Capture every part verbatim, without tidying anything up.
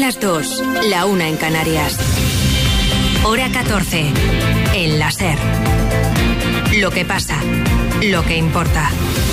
las dos, la una en Canarias. Hora catorce, en la SER. Lo que pasa, lo que importa.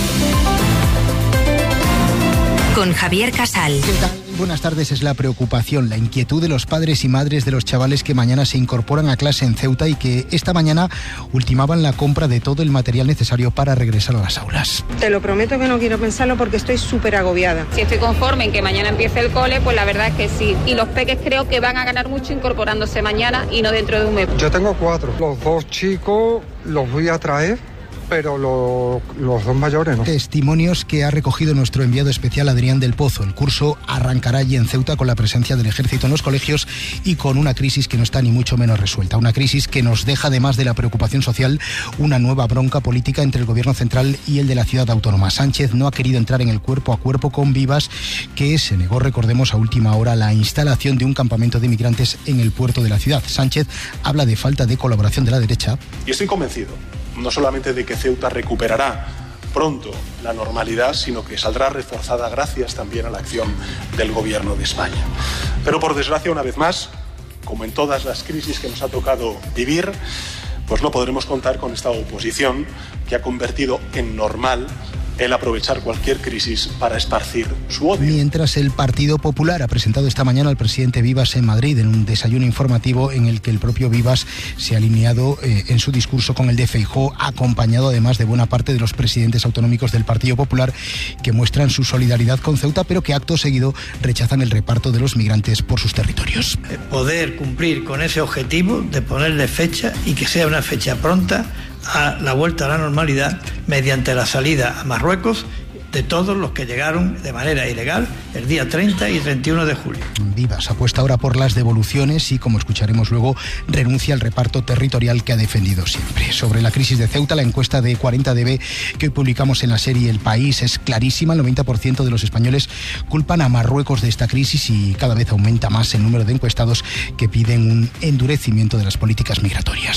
Con Javier Casal. ¿Qué tal? Buenas tardes. Es la preocupación, la inquietud de los padres y madres de los chavales que mañana se incorporan a clase en Ceuta y que esta mañana ultimaban la compra de todo el material necesario para regresar a las aulas. Te lo prometo que no quiero pensarlo porque estoy súper agobiada. Si estoy conforme en que mañana empiece el cole, pues la verdad es que sí. Y los peques creo que van a ganar mucho incorporándose mañana y no dentro de un mes. Yo tengo cuatro. Los dos chicos los voy a traer, pero lo, los dos mayores no. Testimonios que ha recogido nuestro enviado especial Adrián del Pozo. El curso arrancará allí en Ceuta con la presencia del ejército en los colegios y con una crisis que no está ni mucho menos resuelta. Una crisis que nos deja, además de la preocupación social, una nueva bronca política entre el gobierno central y el de la ciudad autónoma. Sánchez no ha querido entrar en el cuerpo a cuerpo con Vivas, que se negó, recordemos, a última hora la instalación de un campamento de migrantes en el puerto de la ciudad. Sánchez habla de falta de colaboración de la derecha. Y estoy convencido no solamente de que Ceuta recuperará pronto la normalidad, sino que saldrá reforzada gracias también a la acción del Gobierno de España. Pero por desgracia, una vez más, como en todas las crisis que nos ha tocado vivir, pues no podremos contar con esta oposición que ha convertido en normal el aprovechar cualquier crisis para esparcir su odio. Mientras el Partido Popular ha presentado esta mañana al presidente Vivas en Madrid en un desayuno informativo en el que el propio Vivas se ha alineado eh, en su discurso con el de Feijóo, acompañado además de buena parte de los presidentes autonómicos del Partido Popular que muestran su solidaridad con Ceuta, pero que acto seguido rechazan el reparto de los migrantes por sus territorios. Poder cumplir con ese objetivo de ponerle fecha y que sea una fecha pronta a la vuelta a la normalidad mediante la salida a Marruecos de todos los que llegaron de manera ilegal el día treinta y treinta y uno de julio. Vivas apuesta ahora por las devoluciones y, como escucharemos luego, renuncia al reparto territorial que ha defendido siempre. Sobre la crisis de Ceuta, la encuesta de cuarenta D B que hoy publicamos en la serie El País es clarísima. El noventa por ciento de los españoles culpan a Marruecos de esta crisis y cada vez aumenta más el número de encuestados que piden un endurecimiento de las políticas migratorias.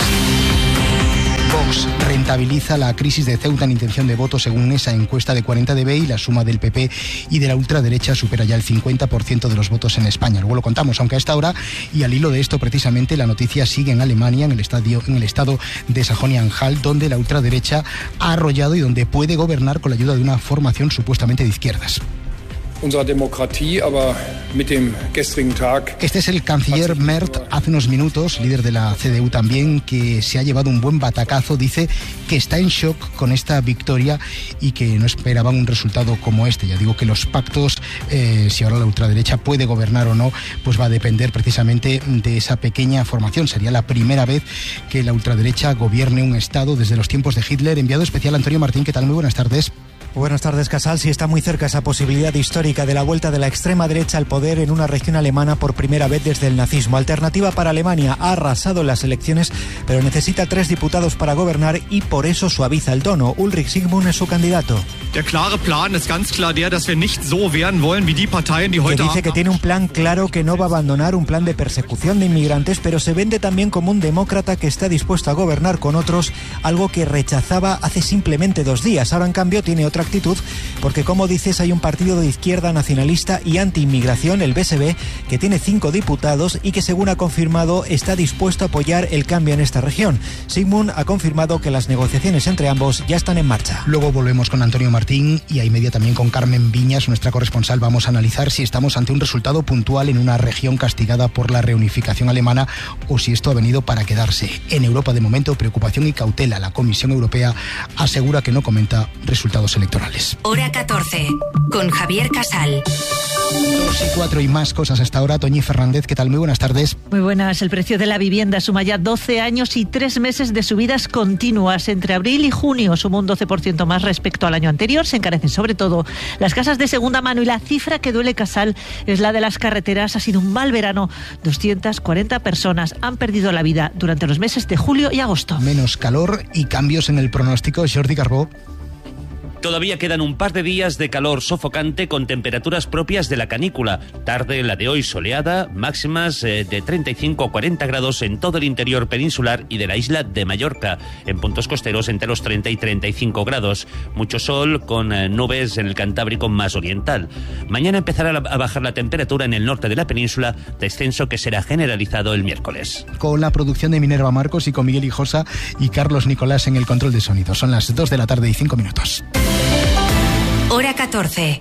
Vox rentabiliza la crisis de Ceuta en intención de voto según esa encuesta de cuarenta D B y la suma del P P y de la ultraderecha supera ya el cincuenta por ciento de los votos en España. Luego lo contamos, aunque a esta hora, y al hilo de esto precisamente, la noticia sigue en Alemania, en el, estadio, en el estado de Sajonia-Anhalt, donde la ultraderecha ha arrollado y donde puede gobernar con la ayuda de una formación supuestamente de izquierdas. Este es el canciller Merz, hace unos minutos, líder de la C D U también, que se ha llevado un buen batacazo. Dice que está en shock con esta victoria y que no esperaban un resultado como este. Ya digo que los pactos, eh, si ahora la ultraderecha puede gobernar o no, pues va a depender precisamente de esa pequeña formación. Sería la primera vez que la ultraderecha gobierne un estado desde los tiempos de Hitler. Enviado especial Antonio Martín, ¿qué tal? Muy buenas tardes. Buenas tardes, Casal. Sí, está muy cerca esa posibilidad histórica de la vuelta de la extrema derecha al poder en una región alemana por primera vez desde el nazismo. Alternativa para Alemania ha arrasado en las elecciones, pero necesita tres diputados para gobernar y por eso suaviza el tono. Ulrich Sigmund es su candidato. Der klare Plan ist ganz klar der, dass wir nicht so werden wollen wie die Parteien, die heute... Que dice que tiene un plan claro, que no va a abandonar un plan de persecución de inmigrantes, pero se vende también como un demócrata que está dispuesto a gobernar con otros, algo que rechazaba hace simplemente dos días. Ahora, en cambio, tiene otra actitud, porque como dices, hay un partido de izquierda nacionalista y anti-inmigración, el B S B, que tiene cinco diputados y que, según ha confirmado, está dispuesto a apoyar el cambio en esta región. Sigmund ha confirmado que las negociaciones entre ambos ya están en marcha. Luego volvemos con Antonio Martín y a y media también con Carmen Viñas, nuestra corresponsal. Vamos a analizar si estamos ante un resultado puntual en una región castigada por la reunificación alemana o si esto ha venido para quedarse. En Europa, de momento, preocupación y cautela. La Comisión Europea asegura que no comenta resultados electorales. Hora catorce, con Javier Casal. Dos y cuatro y más cosas hasta ahora. Toñi Fernández, ¿qué tal? Muy buenas tardes. Muy buenas. El precio de la vivienda suma ya doce años y tres meses de subidas continuas. Entre abril y junio sumó un doce por ciento más respecto al año anterior. Se encarecen sobre todo las casas de segunda mano y la cifra que duele, Casal, es la de las carreteras. Ha sido un mal verano. doscientas cuarenta personas han perdido la vida durante los meses de julio y agosto. Menos calor y cambios en el pronóstico. Jordi Carbó. Todavía quedan un par de días de calor sofocante con temperaturas propias de la canícula. Tarde la de hoy soleada, máximas eh, de treinta y cinco a cuarenta grados en todo el interior peninsular y de la isla de Mallorca. En puntos costeros entre los treinta y treinta y cinco grados. Mucho sol con eh, nubes en el Cantábrico más oriental. Mañana empezará a bajar la temperatura en el norte de la península, descenso que será generalizado el miércoles. Con la producción de Minerva Marcos y con Miguel Hijosa y Carlos Nicolás en el control de sonido. Son las dos de la tarde y cinco minutos. Hora catorce.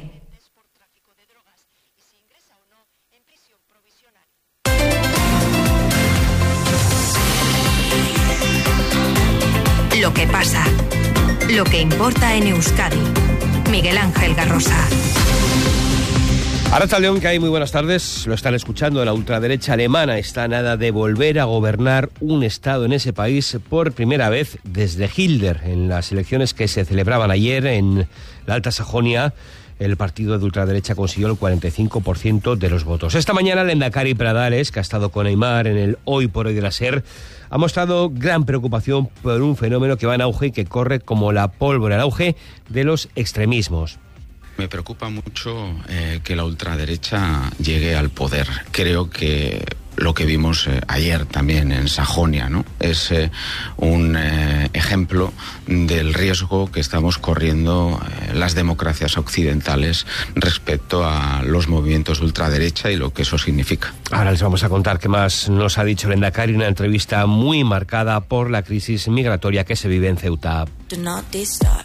Lo que pasa. Lo que importa en Euskadi. Miguel Ángel Garrosa. Arratsaldeon, que hay muy buenas tardes. Lo están escuchando. La ultraderecha alemana está a nada de volver a gobernar un estado en ese país por primera vez desde Hitler. En las elecciones que se celebraban ayer en la Alta Sajonia, el partido de ultraderecha consiguió el cuarenta y cinco por ciento de los votos. Esta mañana, Lehendakari Pradales, que ha estado con Aimar en el Hoy por Hoy de la SER, ha mostrado gran preocupación por un fenómeno que va en auge y que corre como la pólvora, el auge de los extremismos. Me preocupa mucho eh, que la ultraderecha llegue al poder. Creo que lo que vimos eh, ayer también en Sajonia, ¿no? Es eh, un eh, ejemplo del riesgo que estamos corriendo eh, las democracias occidentales respecto a los movimientos de ultraderecha y lo que eso significa. Ahora les vamos a contar qué más nos ha dicho el Lehendakari, una entrevista muy marcada por la crisis migratoria que se vive en Ceuta. Do not disturb.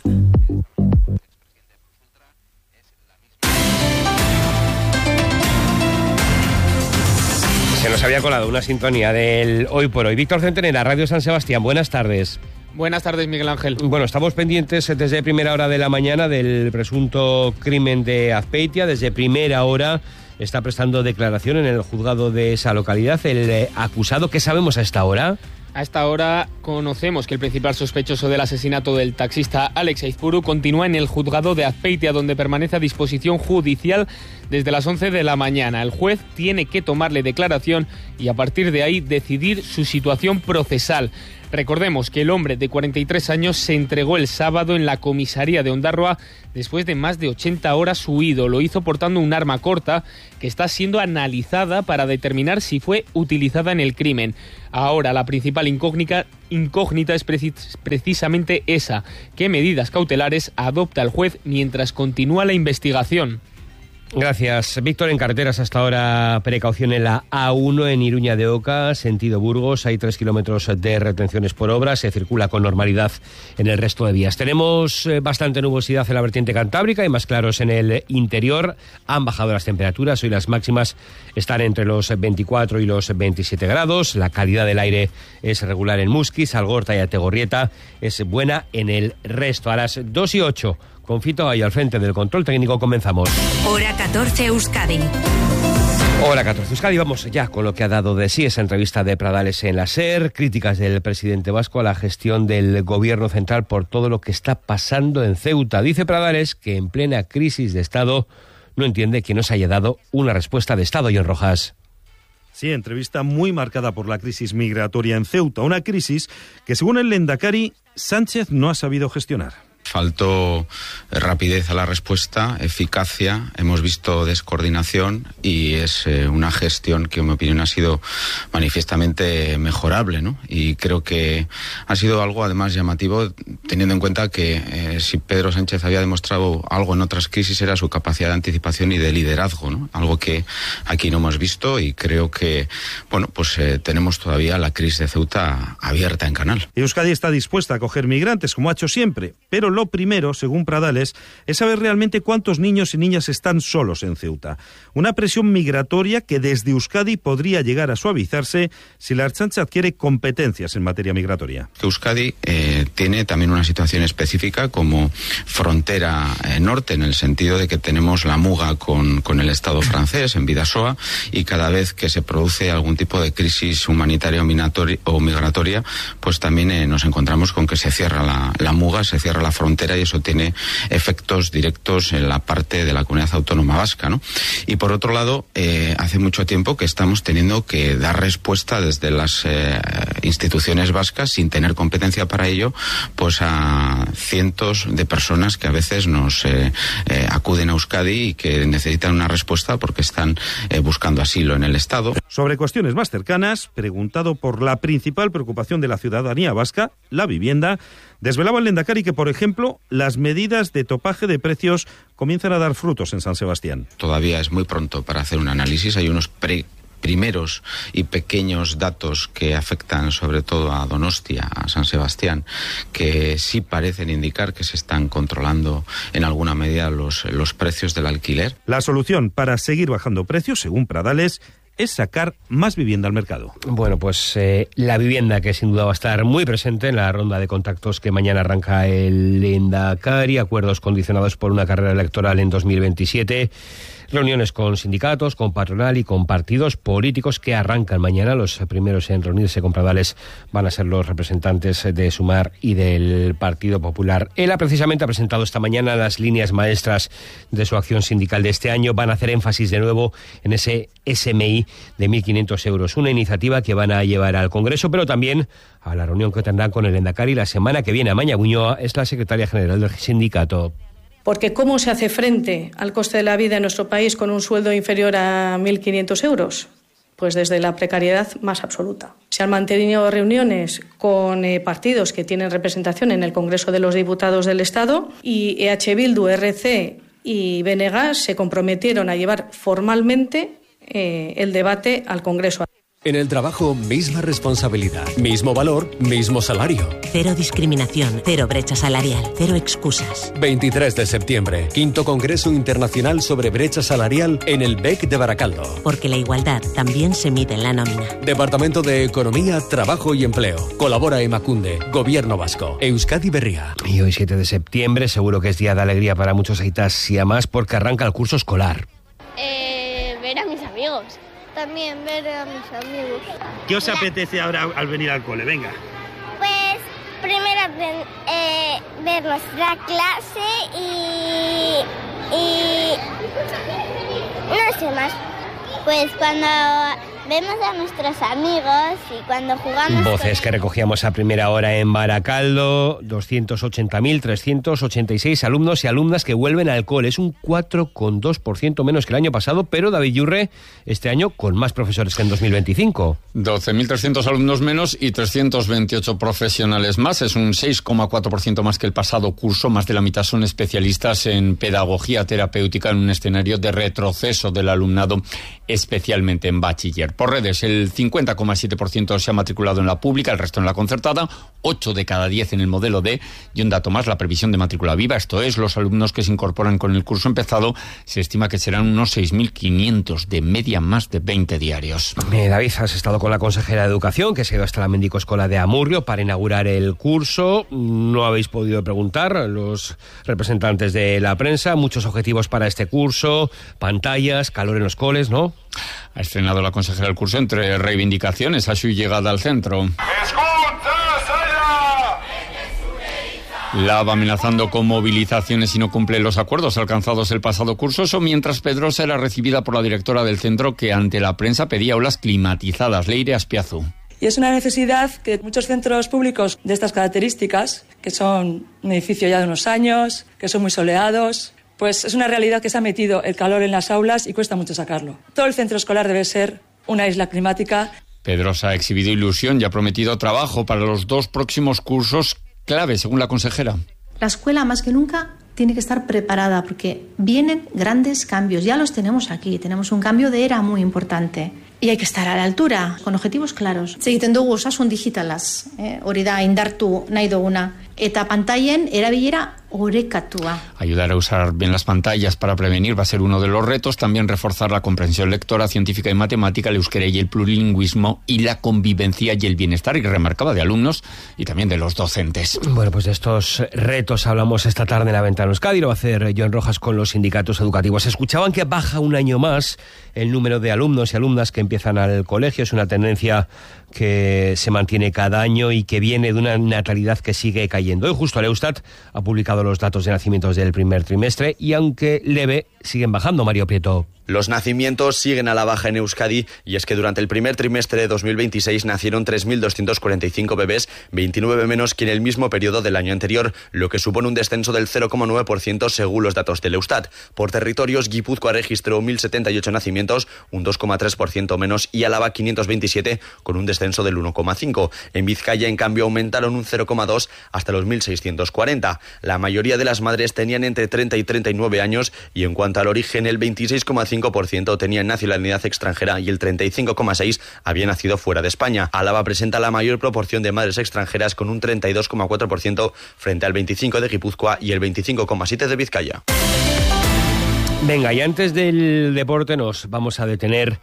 Se nos había colado una sintonía del Hoy por Hoy. Víctor Centenera, Radio San Sebastián, buenas tardes. Buenas tardes, Miguel Ángel. Bueno, estamos pendientes desde primera hora de la mañana del presunto crimen de Azpeitia. Desde primera hora está prestando declaración en el juzgado de esa localidad el eh, acusado. ¿Qué sabemos a esta hora? A esta hora conocemos que el principal sospechoso del asesinato del taxista Alex Aizpuru continúa en el juzgado de Azpeitia, donde permanece a disposición judicial desde las once de la mañana. El juez tiene que tomarle declaración y a partir de ahí decidir su situación procesal. Recordemos que el hombre de cuarenta y tres años se entregó el sábado en la comisaría de Ondarroa después de más de ochenta horas huido. Lo hizo portando un arma corta que está siendo analizada para determinar si fue utilizada en el crimen. Ahora la principal incógnita, incógnita es precis, precisamente esa. ¿Qué medidas cautelares adopta el juez mientras continúa la investigación? Gracias, Víctor. En carreteras hasta ahora, precaución en la A uno en Iruña de Oca, sentido Burgos. Hay tres kilómetros de retenciones por obra. Se circula con normalidad en el resto de vías. Tenemos eh, bastante nubosidad en la vertiente cantábrica y más claros en el interior. Han bajado las temperaturas. Hoy las máximas están entre los veinticuatro y los veintisiete grados. La calidad del aire es regular en Musquis, Algorta y Ategorrieta. Es buena en el resto. A las dos y ocho. Con Fito ahí al frente del control técnico comenzamos. Hora catorce Euskadi. Hora catorce Euskadi, vamos ya con lo que ha dado de sí esa entrevista de Pradales en la SER, críticas del presidente vasco a la gestión del gobierno central por todo lo que está pasando en Ceuta. Dice Pradales que en plena crisis de Estado no entiende que no se haya dado una respuesta de Estado. John Rojas. Sí, entrevista muy marcada por la crisis migratoria en Ceuta, una crisis que según el Lehendakari, Sánchez no ha sabido gestionar. Faltó rapidez a la respuesta, eficacia, hemos visto descoordinación y es eh, una gestión que en mi opinión ha sido manifiestamente mejorable, ¿no? Y creo que ha sido algo además llamativo teniendo en cuenta que eh, si Pedro Sánchez había demostrado algo en otras crisis era su capacidad de anticipación y de liderazgo, ¿no? Algo que aquí no hemos visto y creo que, bueno, pues eh, tenemos todavía la crisis de Ceuta abierta en canal. Euskadi está dispuesta a acoger migrantes como ha hecho siempre, pero lo primero, según Pradales, es saber realmente cuántos niños y niñas están solos en Ceuta. Una presión migratoria que desde Euskadi podría llegar a suavizarse si la Ertzaintza adquiere competencias en materia migratoria. Euskadi eh, tiene también una situación específica como frontera eh, norte, en el sentido de que tenemos la muga con, con el Estado francés en Bidasoa y cada vez que se produce algún tipo de crisis humanitaria o migratoria, pues también eh, nos encontramos con que se cierra la, la muga, se cierra la frontera frontera y eso tiene efectos directos en la parte de la comunidad autónoma vasca, ¿no? Y por otro lado, eh, hace mucho tiempo que estamos teniendo que dar respuesta desde las eh, instituciones vascas, sin tener competencia para ello, pues a cientos de personas que a veces nos eh, eh, acuden a Euskadi y que necesitan una respuesta porque están eh, buscando asilo en el Estado. Sobre cuestiones más cercanas, preguntado por la principal preocupación de la ciudadanía vasca, la vivienda, desvelaba el Lehendakari que, por ejemplo, las medidas de topaje de precios comienzan a dar frutos en San Sebastián. Todavía es muy pronto para hacer un análisis, hay unos pre primeros y pequeños datos que afectan sobre todo a Donostia, a San Sebastián, que sí parecen indicar que se están controlando en alguna medida los, los precios del alquiler. La solución para seguir bajando precios, según Pradales, es sacar más vivienda al mercado. Bueno, pues eh, la vivienda que sin duda va a estar muy presente en la ronda de contactos que mañana arranca el Lehendakari, acuerdos condicionados por una carrera electoral en dos mil veintisiete, reuniones con sindicatos, con patronal y con partidos políticos que arrancan mañana. Los primeros en reunirse con Pradales van a ser los representantes de Sumar y del Partido Popular. Él ha precisamente ha presentado esta mañana las líneas maestras de su acción sindical de este año. Van a hacer énfasis de nuevo en ese S M I de mil quinientos euros, una iniciativa que van a llevar al Congreso, pero también a la reunión que tendrán con el Lehendakari la semana que viene. Amaia Buñoa es la secretaria general del sindicato. Porque ¿cómo se hace frente al coste de la vida en nuestro país con un sueldo inferior a mil quinientos euros? Pues desde la precariedad más absoluta. Se han mantenido reuniones con eh, partidos que tienen representación en el Congreso de los Diputados del Estado y E H Bildu, R C y B N G se comprometieron a llevar formalmente eh, el debate al Congreso. En el trabajo, misma responsabilidad, mismo valor, mismo salario. Cero discriminación, cero brecha salarial, cero excusas. veintitrés de septiembre, quinto Congreso Internacional sobre Brecha Salarial en el B E C de Baracaldo. Porque la igualdad también se mide en la nómina. Departamento de Economía, Trabajo y Empleo. Colabora Emakunde, Gobierno Vasco, Euskadi Berria. Y hoy siete de septiembre seguro que es día de alegría para muchos aitas y amas porque arranca el curso escolar. Eh, ver a mis amigos. También ver a mis amigos. ¿Qué os apetece ahora al venir al cole? Venga. Pues primero eh, ver nuestra clase y, y no sé más. Pues cuando vemos a nuestros amigos y cuando jugamos... Voces que recogíamos a primera hora en Baracaldo, doscientos ochenta mil trescientos ochenta y seis alumnos y alumnas que vuelven al cole. Es un cuatro coma dos por ciento menos que el año pasado, pero David Yurre, este año con más profesores que en dos mil veinticinco. doce mil trescientos alumnos menos y trescientos veintiocho profesionales más. Es un seis coma cuatro por ciento más que el pasado curso. Más de la mitad son especialistas en pedagogía terapéutica en un escenario de retroceso del alumnado, especialmente en bachiller. Por redes, el cincuenta coma siete por ciento se ha matriculado en la pública, el resto en la concertada, ocho de cada diez en el modelo D, y un dato más, la previsión de matrícula viva, esto es, los alumnos que se incorporan con el curso empezado, se estima que serán unos seis mil quinientos, de media más de veinte diarios. Eh, David, has estado con la consejera de Educación, que se ha ido hasta la Mendico Escola de Amurrio para inaugurar el curso. No habéis podido preguntar, los representantes de la prensa, muchos objetivos para este curso, pantallas, calor en los coles, ¿no? Ha estrenado la consejera el curso entre reivindicaciones a su llegada al centro. La va amenazando con movilizaciones si no cumple los acuerdos alcanzados el pasado curso, eso mientras Pedrosa era recibida por la directora del centro que ante la prensa pedía aulas climatizadas. Leire Aspiazu. Y es una necesidad que muchos centros públicos de estas características, que son un edificio ya de unos años, que son muy soleados, pues es una realidad que se ha metido el calor en las aulas y cuesta mucho sacarlo. Todo el centro escolar debe ser una isla climática. Pedrosa ha exhibido ilusión y ha prometido trabajo para los dos próximos cursos clave, según la consejera. La escuela, más que nunca, tiene que estar preparada porque vienen grandes cambios. Ya los tenemos aquí. Tenemos un cambio de era muy importante. Y hay que estar a la altura, con objetivos claros. Egiten dugu osasun digitalaz, eh, hori da indartu nahi duguna. Eta pantailen erabilera orekatua. Ayudar a usar bien las pantallas para prevenir va a ser uno de los retos. También reforzar la comprensión lectora, científica y matemática, el euskera y el plurilingüismo y la convivencia y el bienestar, y remarcaba, de alumnos y también de los docentes. Bueno, pues de estos retos hablamos esta tarde en La Ventana Euskadi. Lo va a hacer Joan Rojas con los sindicatos educativos. Escuchaban que baja un año más el número de alumnos y alumnas que empiezan al colegio. Es una tendencia que se mantiene cada año y que viene de una natalidad que sigue cayendo. Hoy justo el Eustat ha publicado los datos de nacimientos del primer trimestre y, aunque leve, siguen bajando. Mario Prieto. Los nacimientos siguen a la baja en Euskadi, y es que durante el primer trimestre de dos mil veintiséis nacieron tres mil doscientos cuarenta y cinco bebés, veintinueve menos que en el mismo periodo del año anterior, lo que supone un descenso del cero coma nueve por ciento según los datos del Eustat. Por territorios, Guipúzcoa registró mil setenta y ocho nacimientos, un dos coma tres por ciento menos, y Álava quinientos veintisiete, con un descenso del uno coma cinco por ciento. En Vizcaya, en cambio, aumentaron un cero coma dos por ciento hasta los mil seiscientos cuarenta. La mayoría de las madres tenían entre treinta y treinta y nueve años, y en cuanto al origen, el veintiséis coma cinco por ciento tenían nacionalidad extranjera y el treinta y cinco coma seis por ciento había nacido fuera de España. Álava presenta la mayor proporción de madres extranjeras, con un treinta y dos coma cuatro por ciento frente al veinticinco por ciento de Guipúzcoa y el veinticinco coma siete por ciento de Vizcaya. Venga, y antes del deporte nos vamos a detener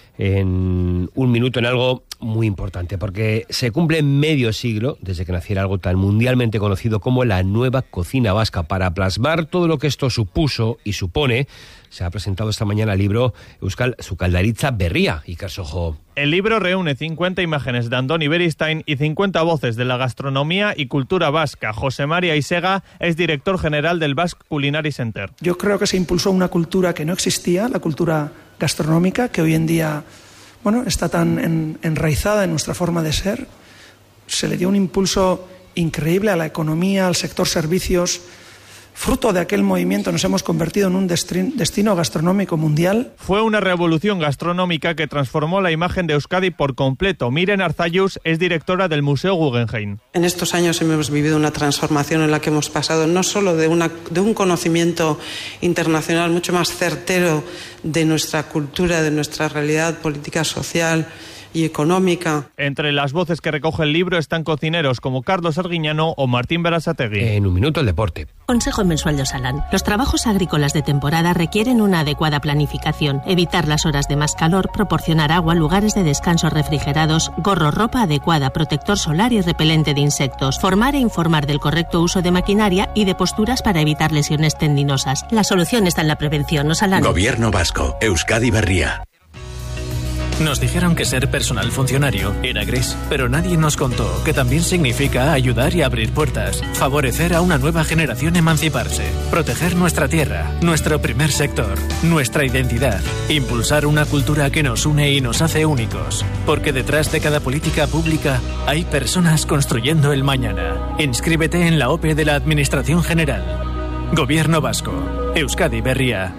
en un minuto en algo muy importante, porque se cumple medio siglo desde que naciera algo tan mundialmente conocido como la nueva cocina vasca. Para plasmar todo lo que esto supuso y supone, se ha presentado esta mañana el libro Euskal Sukaldaritza Berria. Iker Sojo. El libro reúne cincuenta imágenes de Andoni Beristain y cincuenta voces de la gastronomía y cultura vasca. José María Isega es director general del Basque Culinary Center. Yo creo que se impulsó una cultura que no existía, la cultura gastronómica, que hoy en día, bueno, está tan en, enraizada en nuestra forma de ser. Se le dio un impulso increíble a la economía, al sector servicios. Fruto de aquel movimiento nos hemos convertido en un destino gastronómico mundial. Fue una revolución gastronómica que transformó la imagen de Euskadi por completo. Miren Arzayus es directora del Museo Guggenheim. En estos años hemos vivido una transformación en la que hemos pasado no solo de, una, de un conocimiento internacional mucho más certero de nuestra cultura, de nuestra realidad política, social y económica. Entre las voces que recoge el libro están cocineros como Carlos Arguiñano o Martín Berasategui. En un minuto el deporte. Consejo mensual de Osalan. Los trabajos agrícolas de temporada requieren una adecuada planificación, evitar las horas de más calor, proporcionar agua, lugares de descanso refrigerados, gorro, ropa adecuada, protector solar y repelente de insectos, formar e informar del correcto uso de maquinaria y de posturas para evitar lesiones tendinosas. La solución está en la prevención. Osalan. Gobierno vasco. Euskadi Berria. Nos dijeron que ser personal funcionario era gris, pero nadie nos contó que también significa ayudar y abrir puertas, favorecer a una nueva generación emanciparse, proteger nuestra tierra, nuestro primer sector, nuestra identidad, impulsar una cultura que nos une y nos hace únicos, porque detrás de cada política pública hay personas construyendo el mañana. Inscríbete en la O P E de la Administración General. Gobierno Vasco. Euskadi Berria.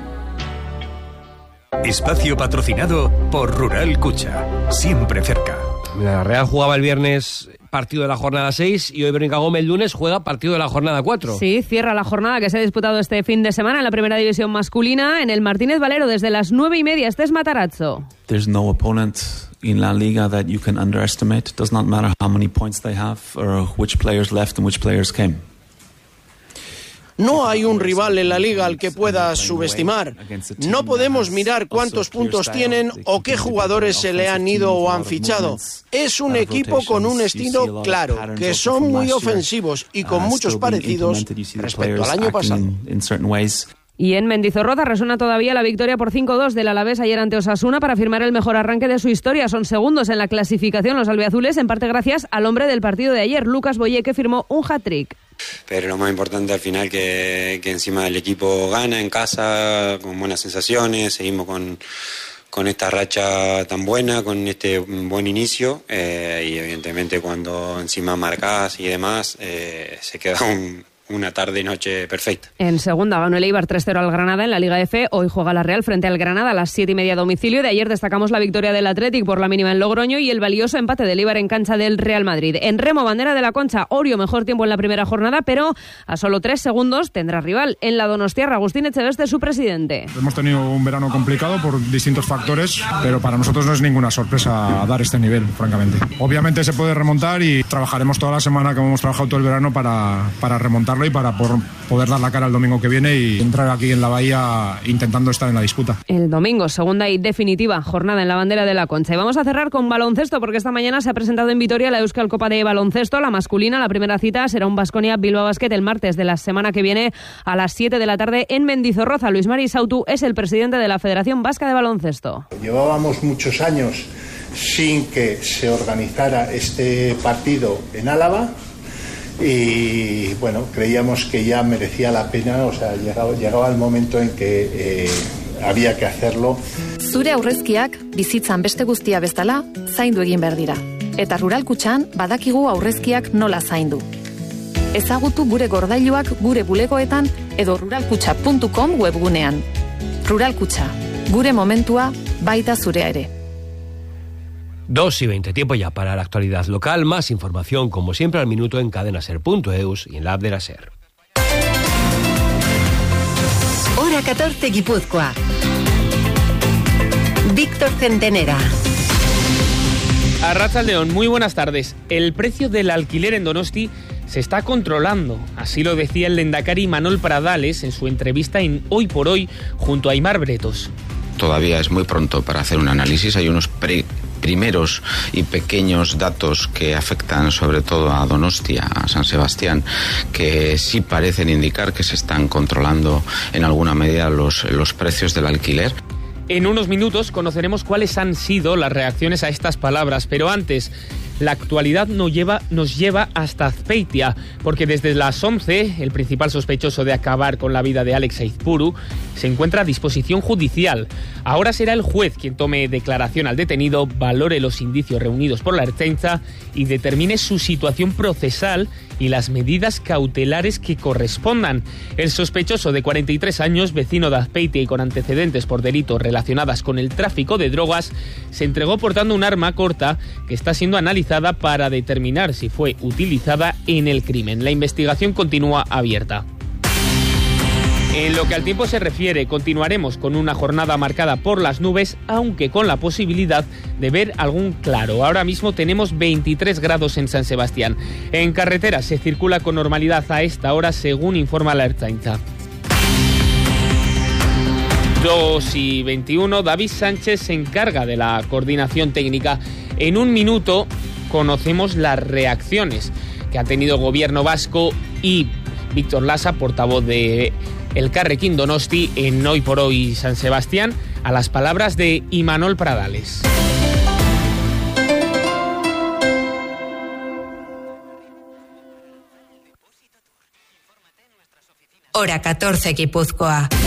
Espacio patrocinado por Rural Cucha, siempre cerca. La Real jugaba el viernes partido de la jornada seis y hoy Verónica Gómez el lunes juega partido de la jornada cuatro. Sí, cierra la jornada que se ha disputado este fin de semana en la primera división masculina en el Martínez Valero desde las nueve y media. Este es Matarazzo. There's no opponent in La Liga that you can underestimate. It does not matter how many points they have or which players left and which players came. No hay un rival en la Liga al que puedas subestimar. No podemos mirar cuántos puntos tienen o qué jugadores se le han ido o han fichado. Es un equipo con un estilo claro, que son muy ofensivos y con muchos parecidos respecto al año pasado. Y en Mendizorroza resuena todavía la victoria por cinco dos del Alavés ayer ante Osasuna para firmar el mejor arranque de su historia. Son segundos en la clasificación los albiazules, en parte gracias al hombre del partido de ayer, Lucas Boyé, que firmó un hat-trick. Pero lo más importante al final que, que encima el equipo gana en casa, con buenas sensaciones, seguimos con, con esta racha tan buena, con este buen inicio, eh, y evidentemente cuando encima marcás y demás, eh, se queda un... una tarde y noche perfecta. En segunda ganó el Eibar tres cero al Granada en la Liga F. Hoy juega la Real frente al Granada a las siete y media a domicilio. De ayer destacamos la victoria del Athletic por la mínima en Logroño y el valioso empate del Eibar en cancha del Real Madrid. En remo, bandera de la Concha, Orio mejor tiempo en la primera jornada, pero a solo tres segundos tendrá rival. En la Donostiarra, Agustín Echeveste, su presidente. Hemos tenido un verano complicado por distintos factores, pero para nosotros no es ninguna sorpresa dar este nivel, francamente. Obviamente se puede remontar y trabajaremos toda la semana, como hemos trabajado todo el verano, para, para remontar intentarlo y para por poder dar la cara el domingo que viene y entrar aquí en la Bahía intentando estar en la disputa. El domingo, segunda y definitiva jornada en la bandera de la Concha. Y vamos a cerrar con baloncesto, porque esta mañana se ha presentado en Vitoria la Euskal Copa de Baloncesto, la masculina. La primera cita será un Baskonia Bilbao Basket el martes de la semana que viene a las siete de la tarde en Mendizorroza. Luis Mari Sautu es el presidente de la Federación Vasca de Baloncesto. Llevábamos muchos años sin que se organizara este partido en Álava y bueno, creíamos que ya merecía la pena, o sea, llegaba, llegaba el momento en que eh, había que hacerlo. Zure aurrezkiak bizitzan beste guztia bezala zaindu egin behar dira. Eta Rural Kutxan badakigu aurrezkiak nola zaindu. Ezagutu gure gordailuak gure bulegoetan edo ruralkutxa puntu com webgunean. Rural Kutxa, gure momentua baita zurea ere. dos y veinte, tiempo ya para la actualidad local. Más información, como siempre, al minuto en cadenaser punto eus y en la app de la SER. Hora catorce, Guipúzcoa. Víctor Centenera. Arratsaldeon, muy buenas tardes. El precio del alquiler en Donosti se está controlando. Así lo decía el lehendakari Imanol Pradales en su entrevista en Hoy por Hoy junto a Aimar Bretos. Todavía es muy pronto para hacer un análisis. Hay unos pre primeros y pequeños datos que afectan sobre todo a Donostia, a San Sebastián, que sí parecen indicar que se están controlando en alguna medida los, los precios del alquiler. En unos minutos conoceremos cuáles han sido las reacciones a estas palabras, pero antes, la actualidad nos lleva, nos lleva hasta Azpeitia, porque desde las once, el principal sospechoso de acabar con la vida de Alex Aizpuru se encuentra a disposición judicial. Ahora será el juez quien tome declaración al detenido, valore los indicios reunidos por la Ertzaintza y determine su situación procesal y las medidas cautelares que correspondan. El sospechoso de cuarenta y tres años, vecino de Azpeitia y con antecedentes por delitos relacionados con el tráfico de drogas, se entregó portando un arma corta que está siendo analizada para determinar si fue utilizada en el crimen. La investigación continúa abierta. En lo que al tiempo se refiere, continuaremos con una jornada marcada por las nubes, aunque con la posibilidad de ver algún claro. Ahora mismo tenemos veintitrés grados en San Sebastián. En carretera se circula con normalidad a esta hora, según informa la Ertzaintza. dos y veintiuno, David Sánchez se encarga de la coordinación técnica. En un minuto conocemos las reacciones que ha tenido el gobierno vasco y Víctor Lasa, portavoz de Elkarrekin Donosti, en Hoy por Hoy San Sebastián, a las palabras de Imanol Pradales. Hora catorce, Guipúzcoa.